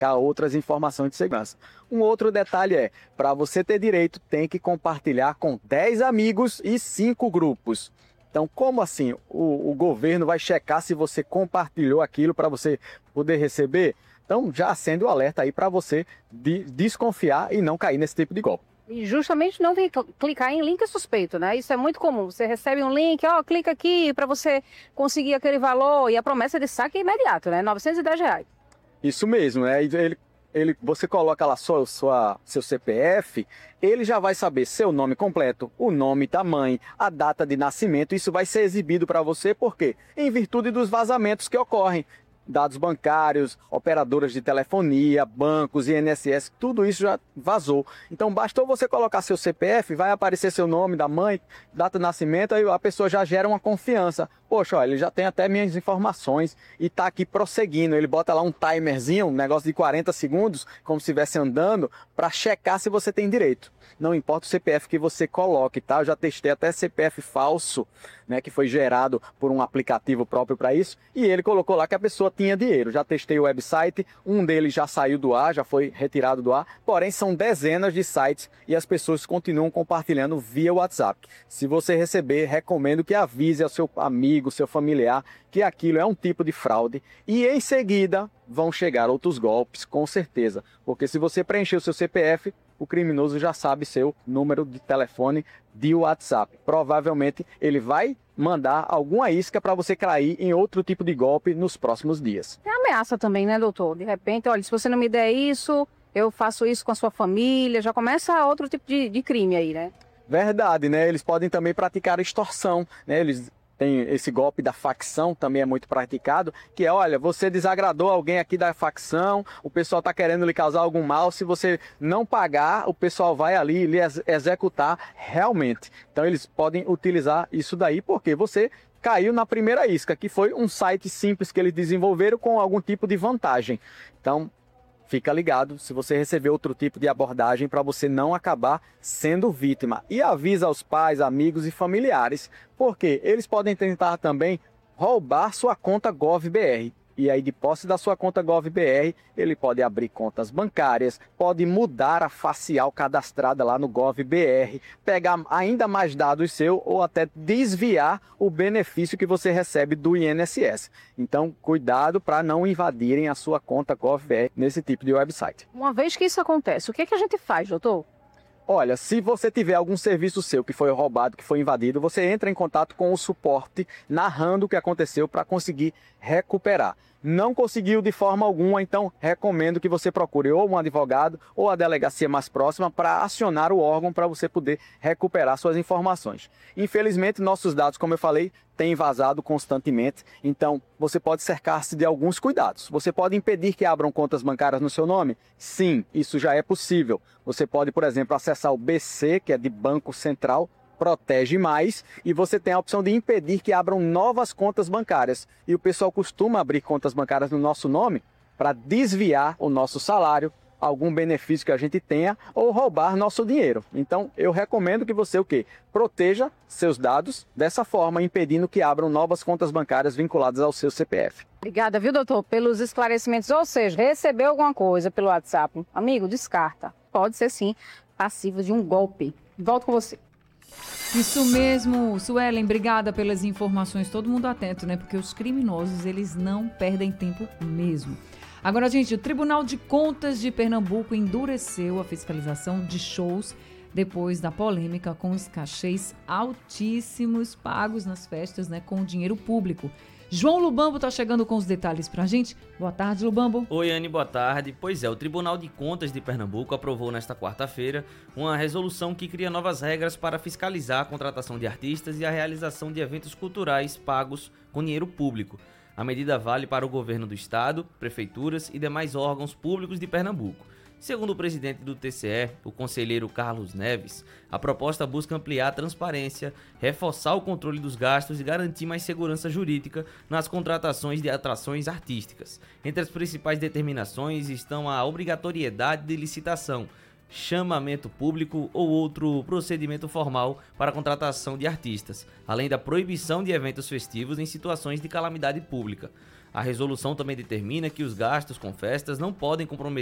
outras informações de segurança. Um outro detalhe é, para você ter direito, tem que compartilhar com 10 amigos e 5 grupos. Então, como assim o governo vai checar se você compartilhou aquilo para você poder receber? Então, já acende o alerta aí para você desconfiar e não cair nesse tipo de golpe. E justamente não tem que clicar em link suspeito, né? Isso é muito comum. Você recebe um link, clica aqui para você conseguir aquele valor e a promessa de saque é imediato, né? R$ 910. Isso mesmo, né? Você coloca lá seu CPF, ele já vai saber seu nome completo, o nome da mãe, a data de nascimento. Isso vai ser exibido para você, por quê? Em virtude dos vazamentos que ocorrem. Dados bancários, operadoras de telefonia, bancos, INSS, tudo isso já vazou. Então bastou você colocar seu CPF, vai aparecer seu nome da mãe, data de nascimento, aí a pessoa já gera uma confiança. Poxa, olha, ele já tem até minhas informações e está aqui prosseguindo. Ele bota lá um timerzinho, um negócio de 40 segundos, como se estivesse andando, para checar se você tem direito. Não importa o CPF que você coloque, tá? Eu já testei até CPF falso, né, que foi gerado por um aplicativo próprio para isso, e ele colocou lá que a pessoa tinha dinheiro. Já testei o website, um deles já saiu do ar, já foi retirado do ar, porém são dezenas de sites e as pessoas continuam compartilhando via WhatsApp. Se você receber, recomendo que avise ao seu amigo, seu familiar, que aquilo é um tipo de fraude, e em seguida vão chegar outros golpes, com certeza, porque se você preencher o seu CPF, o criminoso já sabe seu número de telefone de WhatsApp. Provavelmente ele vai mandar alguma isca para você cair em outro tipo de golpe nos próximos dias. Tem ameaça também, né, doutor? De repente, olha, se você não me der isso, eu faço isso com a sua família. Já começa outro tipo de crime aí, né? Verdade, né? Eles podem também praticar extorsão, né? Eles tem esse golpe da facção, também é muito praticado, que é, olha, você desagradou alguém aqui da facção, o pessoal está querendo lhe causar algum mal, se você não pagar, o pessoal vai ali lhe executar realmente. Então eles podem utilizar isso daí, porque você caiu na primeira isca, que foi um site simples que eles desenvolveram com algum tipo de vantagem. Então, fica ligado se você receber outro tipo de abordagem para você não acabar sendo vítima. E avisa aos pais, amigos e familiares, porque eles podem tentar também roubar sua conta GovBR. E aí, de posse da sua conta GovBR, ele pode abrir contas bancárias, pode mudar a facial cadastrada lá no GovBR, pegar ainda mais dados seu ou até desviar o benefício que você recebe do INSS. Então, cuidado para não invadirem a sua conta GovBR nesse tipo de website. Uma vez que isso acontece, o que a gente faz, doutor? Olha, se você tiver algum serviço seu que foi roubado, que foi invadido, você entra em contato com o suporte narrando o que aconteceu para conseguir recuperar. Não conseguiu de forma alguma, então recomendo que você procure ou um advogado ou a delegacia mais próxima para acionar o órgão para você poder recuperar suas informações. Infelizmente, nossos dados, como eu falei, têm vazado constantemente, então você pode cercar-se de alguns cuidados. Você pode impedir que abram contas bancárias no seu nome? Sim, isso já é possível. Você pode, por exemplo, acessar o BC, que é de Banco Central, Protege Mais, e você tem a opção de impedir que abram novas contas bancárias. E o pessoal costuma abrir contas bancárias no nosso nome para desviar o nosso salário, algum benefício que a gente tenha ou roubar nosso dinheiro. Então, eu recomendo que você proteja seus dados dessa forma, impedindo que abram novas contas bancárias vinculadas ao seu CPF. Obrigada, viu, doutor, pelos esclarecimentos. Ou seja, recebeu alguma coisa pelo WhatsApp, amigo, descarta. Pode ser, sim, passivo de um golpe. Volto com você. Isso mesmo, Suelen, obrigada pelas informações. Todo mundo atento, né? Porque os criminosos, eles não perdem tempo mesmo. Agora, gente, o Tribunal de Contas de Pernambuco endureceu a fiscalização de shows depois da polêmica com os cachês altíssimos pagos nas festas, né, com dinheiro público. João Lubambo está chegando com os detalhes para a gente. Boa tarde, Lubambo. Oi, Anne, boa tarde. Pois é, o Tribunal de Contas de Pernambuco aprovou nesta quarta-feira uma resolução que cria novas regras para fiscalizar a contratação de artistas e a realização de eventos culturais pagos com dinheiro público. A medida vale para o governo do estado, prefeituras e demais órgãos públicos de Pernambuco. Segundo o presidente do TCE, o conselheiro Carlos Neves, a proposta busca ampliar a transparência, reforçar o controle dos gastos e garantir mais segurança jurídica nas contratações de atrações artísticas. Entre as principais determinações estão a obrigatoriedade de licitação, chamamento público ou outro procedimento formal para a contratação de artistas, além da proibição de eventos festivos em situações de calamidade pública. A resolução também determina que os gastos com festas não podem comprometer